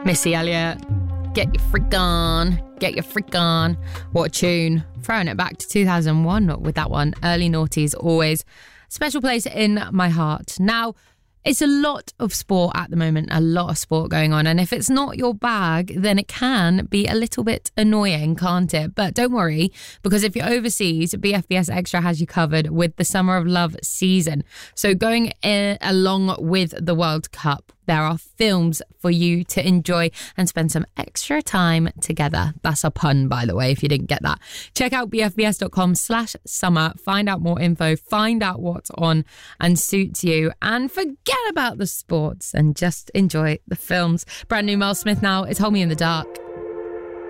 Missy Elliott, get your freak on, get your freak on. What a tune. Throwing it back to 2001 with that one. Early noughties, always special place in my heart. Now, it's a lot of sport at the moment, a lot of sport going on. And if it's not your bag, then it can be a little bit annoying, can't it? But don't worry, because if you're overseas, BFBS Extra has you covered with the Summer of Love season. So going along with the World Cup, there are films for you to enjoy and spend some extra time together. That's a pun, by the way, if you didn't get that. Check out bfbs.com/summer. Find out more info. Find out what's on and suits you. And forget about the sports and just enjoy the films. Brand new Mel Smith now. It's Hold Me in the Dark.